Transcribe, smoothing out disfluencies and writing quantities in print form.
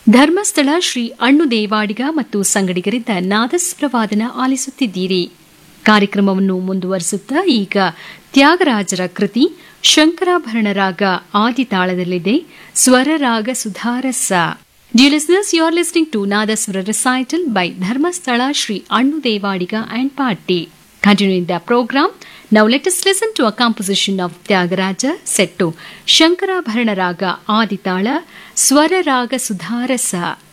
ಧರ್ಮಸ್ಥಳ ಶ್ರೀ ಅಣ್ಣು ದೇವಾಡಿಗ ಮತ್ತು ಸಂಗಡಿಗರಿಂದ ನಾದಸ್ವರವಾದನ ಆಲಿಸುತ್ತಿದ್ದೀರಿ. ಕಾರ್ಯಕ್ರಮವನ್ನು ಮುಂದುವರಿಸುತ್ತಾ ಈಗ ತ್ಯಾಗರಾಜರ ಕೃತಿ ಶಂಕರಾಭರಣ ರಾಗ ಆದಿತಾಳದಲ್ಲಿದೆ. ಸ್ವರರಾಗ ಸುಧಾರಸ. Dear listeners, you are listening to Nadaswara recital by Dharmasthala Sri Annu Devadiga and Party. Continuing the program, now let us listen to a composition of Tyagaraja set to Shankarabharana Raga Aditala Swara Raga Sudharasa.